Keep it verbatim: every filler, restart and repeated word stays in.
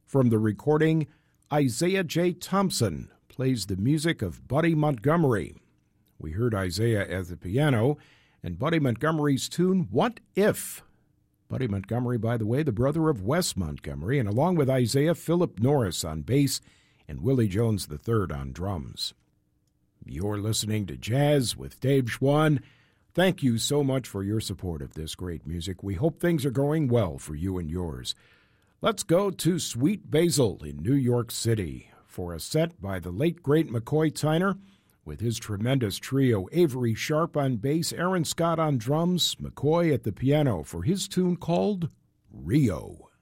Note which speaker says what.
Speaker 1: From the recording, Isaiah J. Thompson plays the music of Buddy Montgomery. We heard Isaiah at the piano and Buddy Montgomery's tune, What If? Buddy Montgomery, by the way, the brother of Wes Montgomery, and along with Isaiah, Philip Norris on bass and Willie Jones the third on drums. You're listening to Jazz with Dave Schwann. Thank you so much for your support of this great music. We hope things are going well for you and yours. Let's go to Sweet Basil in New York City for a set by the late, great McCoy Tyner with his tremendous trio, Avery Sharp on bass, Aaron Scott on drums, McCoy at the piano for his tune called Rio.